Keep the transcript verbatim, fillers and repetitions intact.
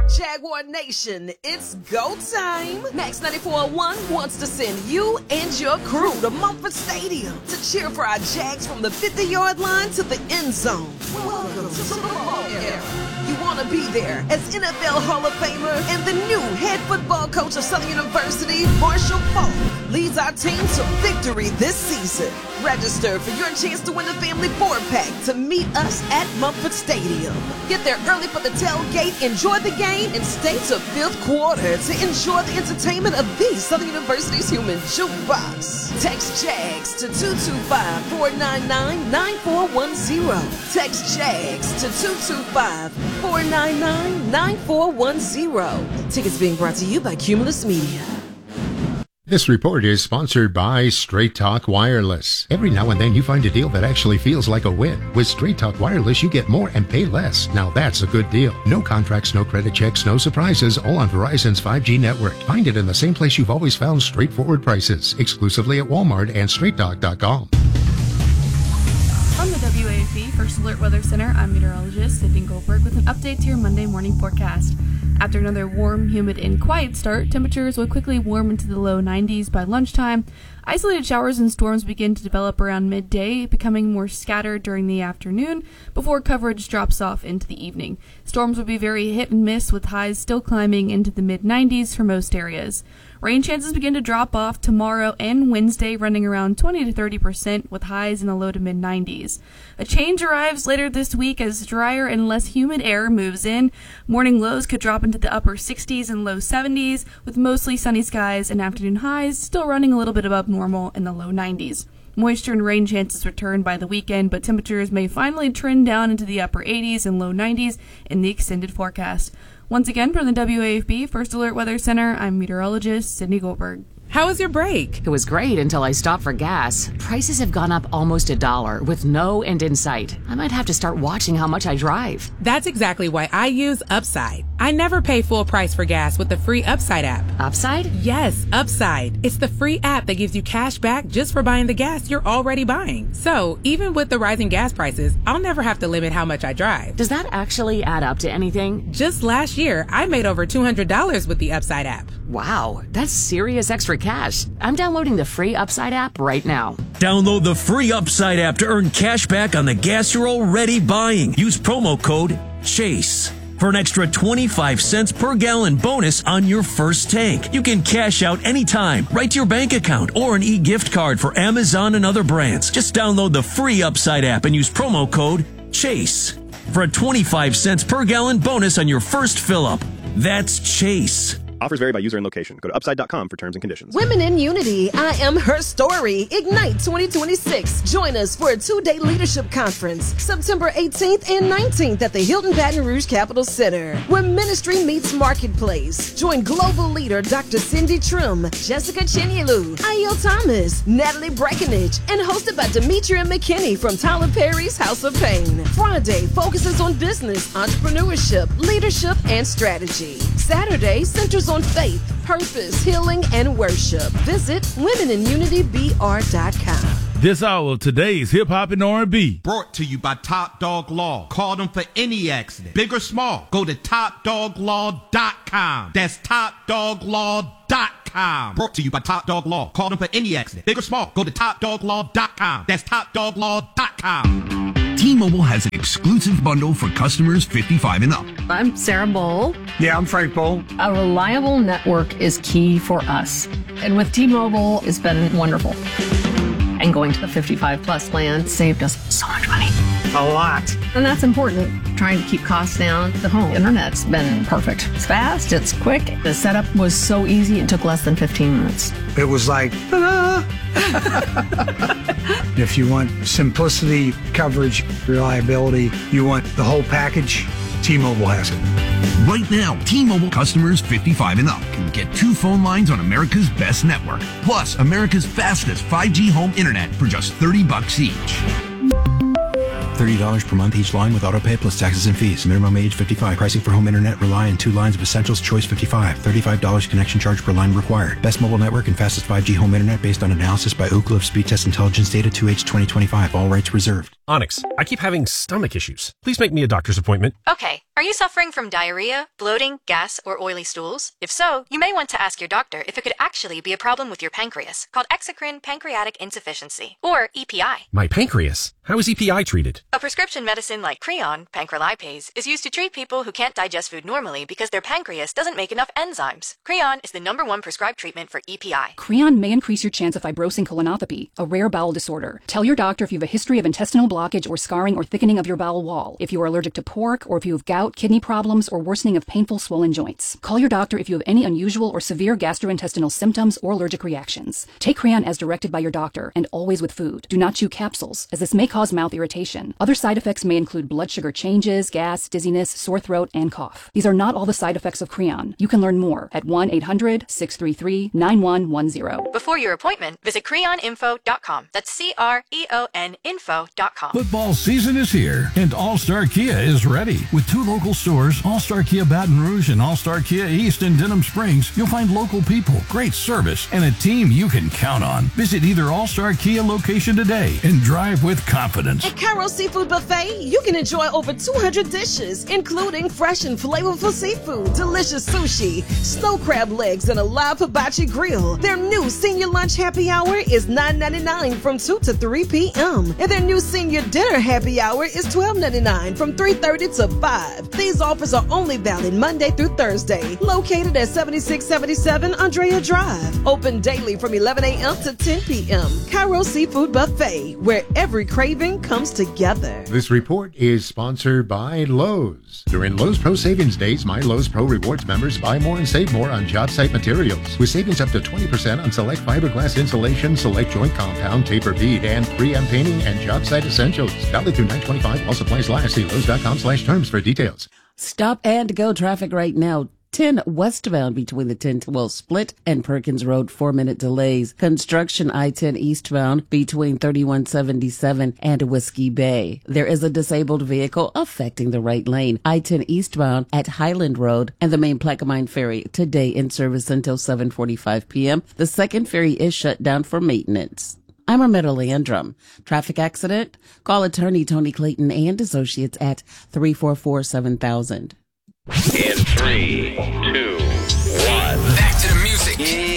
Jaguar Nation, it's go time. Max ninety-four point one wants to send you and your crew to Mumford Stadium to cheer for our Jags from the fifty-yard line to the end zone. Welcome to the football era. You want to be there as N F L Hall of Famer and the new head football coach of Southern University, Marshall Faulk, leads our team to victory this season. Register for your chance to win a family four-pack to meet us at Mumford Stadium. Get there early for the tailgate, enjoy the game, and stay to fifth quarter to enjoy the entertainment of the Southern University's human jukebox. Text JAGS to two two five, four nine nine, nine four one zero. Text JAGS to two two five, four nine nine, nine four one zero. Tickets being brought to you by Cumulus Media. This report is sponsored by Straight Talk Wireless. Every now and then you find a deal that actually feels like a win. With Straight Talk Wireless, you get more and pay less. Now that's a good deal. No contracts, no credit checks, no surprises, all on Verizon's five G network. Find it in the same place you've always found straightforward prices, exclusively at Walmart and straight talk dot com. From the W A F B First Alert Weather Center, I'm meteorologist Sydney Goldberg with an update to your Monday morning forecast. After another warm, humid, and quiet start, temperatures will quickly warm into the low nineties by lunchtime. Isolated showers and storms begin to develop around midday, becoming more scattered during the afternoon before coverage drops off into the evening. Storms will be very hit and miss, with highs still climbing into the mid nineties for most areas. Rain chances begin to drop off tomorrow and Wednesday, running around twenty to thirty percent with highs in the low to mid nineties. A change arrives later this week as drier and less humid air moves in. Morning lows could drop into the upper sixties and low seventies, with mostly sunny skies, and afternoon highs still running a little bit above normal in the low nineties. Moisture and rain chances return by the weekend, but temperatures may finally trend down into the upper eighties and low nineties in the extended forecast. Once again, from the W A F B First Alert Weather Center, I'm meteorologist Sydney Goldberg. How was your break? It was great until I stopped for gas. Prices have gone up almost a dollar with no end in sight. I might have to start watching how much I drive. That's exactly why I use Upside. I never pay full price for gas with the free Upside app. Upside? Yes, Upside. It's the free app that gives you cash back just for buying the gas you're already buying. So, even with the rising gas prices, I'll never have to limit how much I drive. Does that actually add up to anything? Just last year, I made over two hundred dollars with the Upside app. Wow, that's serious extra cash. I'm downloading the free Upside app right now. Download the free Upside app to earn cash back on the gas you're already buying. Use promo code CHASE for an extra twenty-five cents per gallon bonus on your first tank. You can cash out anytime, right to your bank account, or an e-gift card for Amazon and other brands. Just download the free Upside app and use promo code CHASE for a twenty-five cents per gallon bonus on your first fill-up. That's CHASE. Offers vary by user and location. Go to upside dot com for terms and conditions. Women in Unity, I am her story. Ignite twenty twenty-six. Join us for a two-day leadership conference, September eighteenth and nineteenth at the Hilton Baton Rouge Capitol Center, where ministry meets marketplace. Join global leader Doctor Cindy Trim, Jessica Chinyelu, Ayo Thomas, Natalie Breckenridge, and hosted by Demetria McKinney from Tyler Perry's House of Pain. Friday focuses on business, entrepreneurship, leadership, and strategy. Saturday centers on faith, purpose, healing, and worship. Visit women in unity b r dot com. This hour of today's Hip Hop and R and B. Brought to you by Top Dog Law. Call them for any accident, big or small. Go to top dog law dot com. That's top dog law dot com. Brought to you by Top Dog Law. Call them for any accident, big or small. Go to top dog law dot com. That's top dog law dot com. T-Mobile has an exclusive bundle for customers fifty-five and up. I'm Sarah Bowl. Yeah, I'm Frank Bowl. A reliable network is key for us. And with T-Mobile, it's been wonderful. And going to the fifty-five plus plan saved us so much money. A lot. And that's important. Trying to keep costs down. The home internet's been perfect. It's fast, it's quick. The setup was so easy, it took less than fifteen minutes. It was like, ta-da! If you want simplicity, coverage, reliability, you want the whole package, T-Mobile has it. Right now, T-Mobile customers fifty-five and up can get two phone lines on America's best network, plus America's fastest five G home internet for just thirty bucks each. thirty dollars per month each line with autopay plus taxes and fees. Minimum age fifty-five. Pricing for home internet rely on two lines of Essentials Choice fifty-five. thirty-five dollars connection charge per line required. Best mobile network and fastest five G home internet based on analysis by Ookla of Speed Test Intelligence Data two H twenty twenty-five. All rights reserved. Onyx, I keep having stomach issues. Please make me a doctor's appointment. Okay. Are you suffering from diarrhea, bloating, gas, or oily stools? If so, you may want to ask your doctor if it could actually be a problem with your pancreas, called exocrine pancreatic insufficiency, or E P I. My pancreas? How is E P I treated? A prescription medicine like Creon, pancrelipase, is used to treat people who can't digest food normally because their pancreas doesn't make enough enzymes. Creon is the number one prescribed treatment for E P I. Creon may increase your chance of fibrosing colonopathy, a rare bowel disorder. Tell your doctor if you have a history of intestinal blockage or scarring or thickening of your bowel wall, if you are allergic to pork, or if you have gout, kidney problems, or worsening of painful swollen joints. Call your doctor if you have any unusual or severe gastrointestinal symptoms or allergic reactions. Take Creon as directed by your doctor, and always with food. Do not chew capsules, as this may cause mouth irritation. Other side effects may include blood sugar changes, gas, dizziness, sore throat, and cough. These are not all the side effects of Creon. You can learn more at one eight hundred, six three three, nine one one zero. Before your appointment, visit creon info dot com. That's C R E O N info dot com. Football season is here, and All-Star Kia is ready. With two local stores, All-Star Kia Baton Rouge and All-Star Kia East in Denham Springs, you'll find local people, great service, and a team you can count on. Visit either All-Star Kia location today and drive with confidence. At Cairo Seafood Buffet, you can enjoy over two hundred dishes, including fresh and flavorful seafood, delicious sushi, snow crab legs, and a live hibachi grill. Their new senior lunch happy hour is nine ninety-nine from two to three p.m. And their new senior dinner happy hour is twelve ninety-nine from three thirty to five. These offers are only valid Monday through Thursday. Located at seventy-six seventy-seven Andrea Drive. Open daily from eleven a.m. to ten p.m. Cairo Seafood Buffet, where every craving comes together. This report is sponsored by Lowe's. During Lowe's Pro Savings Days, My Lowe's Pro Rewards members buy more and save more on job site materials, with savings up to twenty percent on select fiberglass insulation, select joint compound, taper bead, and three M painting and job site essentials. Valid through nine twenty-five while supplies last. See Lowe's dot com slash terms for details. Stop and go traffic right now. ten westbound between the ten twelve split and Perkins Road, four minute delays. Construction I ten eastbound between thirty-one seventy-seven and Whiskey Bay. There is a disabled vehicle affecting the right lane. I ten eastbound at Highland Road and the main Plaquemine Ferry today in service until seven forty-five p.m. The second ferry is shut down for maintenance. I'm Armetta Landrum. Traffic accident? Call attorney Tony Clayton and Associates at three four four, seven thousand. In three, two, one. Back to the music.